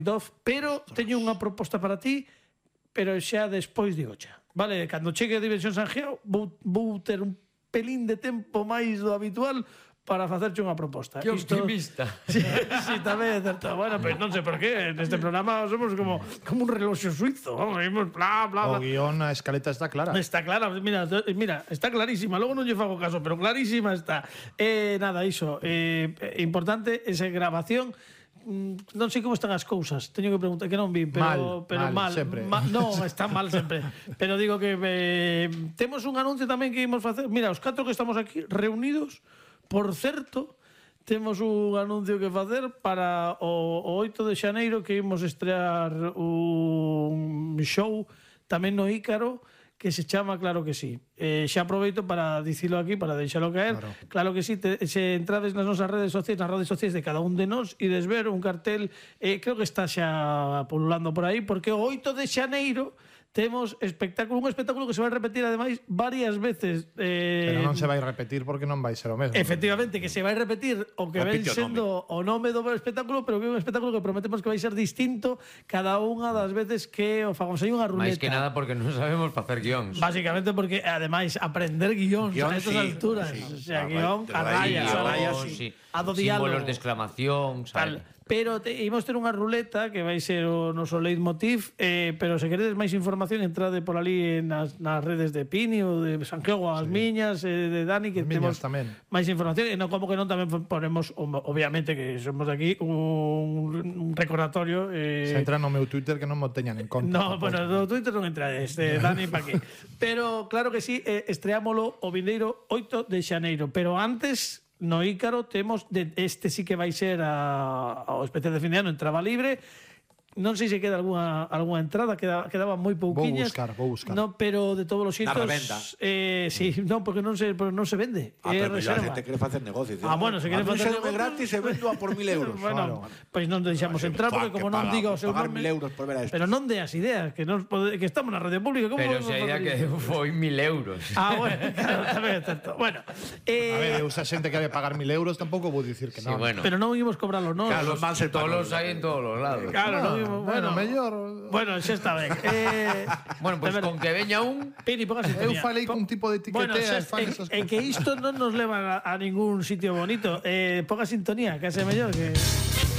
pero teño unha proposta para ti, pero xa despois digo xa. Vale, cando chegue a Dimensión Sanjeo vou ter un pelín de tempo máis do habitual para facerche unha proposta. Que optimista. Sí, tamén é certo. Bueno, pois non sei por qué, neste programa somos como un reloxo suizo, vamos, bla, bla, bla. O guión, a escaleta está clara. Está clara, mira, está clarísima, logo non lle fago caso, pero clarísima está. Nada, iso, importante esa grabación. Non sei como están as cousas, teño que preguntar, que non vi, pero mal sempre. Non, está mal sempre. Pero digo que temos un anuncio tamén que imos facer. Mira, os 4 que estamos aquí reunidos, por certo, temos un anuncio que facer para o 8 de xaneiro, que imos estrear un show tamén no Ícaro, que se chama Claro que sí. Xa aproveito para dicilo aquí, para deixalo caer. Claro que sí, se entrades nas nosas redes sociais de cada un de nós, ides ver un cartel, creo que está xa pululando por aí, porque o 8 de xaneiro temos un espectáculo que se vai repetir ademais varias veces. Pero non se vai repetir porque non vai ser o mesmo. Efectivamente, que se vai repetir o que ven sendo o nome do espectáculo, pero que é un espectáculo que prometemos que vai ser distinto cada unha das veces que o fagamos. Hai unha ruleta. Mais que nada porque non sabemos facer guións. Básicamente porque, ademais, aprender guións a estas alturas. O sea, guión a rayas. A do diálogo. Símbolos de exclamación, tal. Pero imos ter unha ruleta que vai ser o noso leitmotiv, pero se queredes máis información entrade por ali nas redes de Pini ou de Santiago, as miñas, de Dani, que temos máis información, e non como que non tamén ponemos, obviamente que somos aquí, un recordatorio. Se entra no meu Twitter que non mo teñan en conta. No, bueno, no Twitter non entrades, Dani, pa aquí. Pero claro que sí, estreámolo o vindeiro 8 de xaneiro, pero antes no Ícaro temos, este sí que vai ser ao especial de fin de ano, entraba libre. Non sei se queda algunha entrada, quedaban moi pouquiñas. Vou buscar. No, pero de todos os xeitos, na revenda. Sí, non, porque non se vende. Pero a xente quere facer negocio. Bueno, se quere facer negocio gratis e vendo a por 1.000 euros. Bueno, pois non deixamos entrar, porque como non diga o seu nome, 1.000 euros por ver a esto. Pero non de as ideas, que estamos na radio pública. Pero se a idea que foi 1.000 euros. Bueno, claro, tamén é certo. Bueno, a ver, usa xente que debe pagar 1.000 euros, tampouco vou dicir que non. Pero non ímos cobrarlo, non? Claro, todos los hai en todos os lados. Claro, bueno, mellor. Bueno, xa está ben. Bueno, pois con que veña un... Pini, ponga sintonía. Eu falei con un tipo de etiquetea. En que isto non nos leva a ningún sitio bonito. Ponga sintonía, que hace mellor que...